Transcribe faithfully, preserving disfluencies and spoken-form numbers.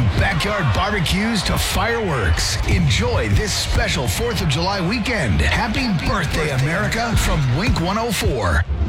From backyard barbecues to fireworks, enjoy this special fourth of July weekend. Happy birthday, America, from Wink one oh four.